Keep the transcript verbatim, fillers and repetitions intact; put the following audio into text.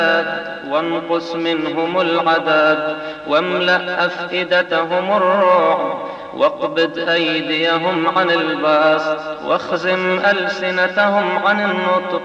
وانقص منهم العذاب واملأ أفئدتهم الرعب واقبض أيديهم عن الباس واخزم ألسنتهم عن النطق